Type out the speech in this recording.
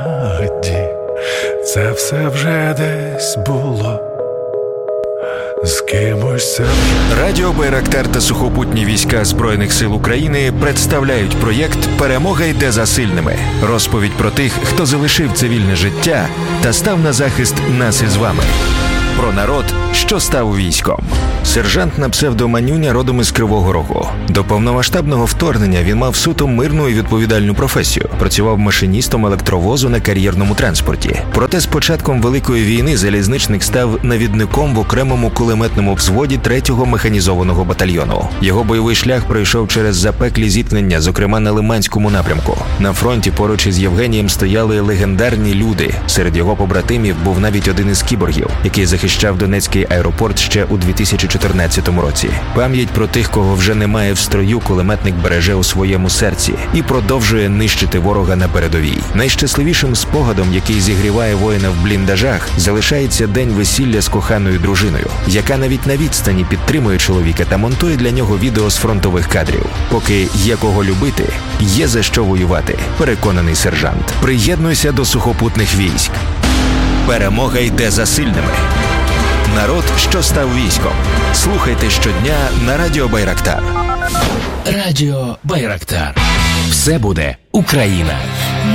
Це все вже десь було. З кимось це... Радіо Байрактар та сухопутні війська Збройних сил України представляють проєкт «Перемога йде за сильними». Розповідь про тих, хто залишив цивільне життя та став на захист нас із вами. Про народ, що став військом. Сержант на псевдо Манюня родом із Кривого Рогу. До повномасштабного вторгнення він мав суто мирну і відповідальну професію. Працював машиністом електровозу на кар'єрному транспорті. Проте з початком Великої війни залізничник став навідником в окремому кулеметному взводі 3-го механізованого батальйону. Його бойовий шлях пройшов через запеклі зіткнення, зокрема на Лиманському напрямку. На фронті поруч із Євгенієм стояли легендарні люди. Серед його побратимів був навіть один із кіборгів, який захищав Донецький аеропорт ще у 2014 році. Пам'ять про тих, кого вже немає в строю, кулеметник береже у своєму серці і продовжує нищити ворога на передовій. Найщасливішим спогадом, який зігріває воїна в бліндажах, залишається день весілля з коханою дружиною, яка навіть на відстані підтримує чоловіка та монтує для нього відео з фронтових кадрів. Поки є кого любити, є за що воювати, переконаний сержант. Приєднуйся до сухопутних військ. Перемога йде за сильними. Народ, що став військом. Слухайте щодня на Радіо Байрактар. Радіо Байрактар. Все буде Україна.